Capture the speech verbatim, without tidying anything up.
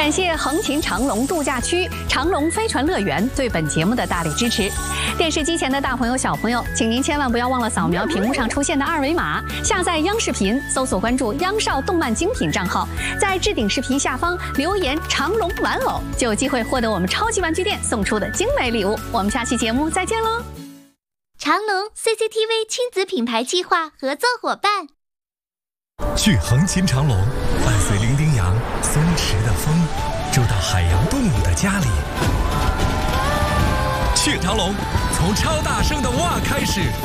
感谢横琴长隆度假区长隆飞船乐园对本节目的大力支持。电视机前的大朋友、小朋友，请您千万不要忘了扫描屏幕上出现的二维码，下载央视频，搜索关注央少动漫精品账号，在置顶视频下方留言“长隆玩偶”，就有机会获得我们超级玩具店送出的精美礼物。我们下期节目再见喽！ 长隆 C C T V 亲子品牌计划合作伙伴。 去横琴长隆，伴随伶仃羊、松弛的风，住到海洋动物的家里。去长隆，从超大声的哇开始。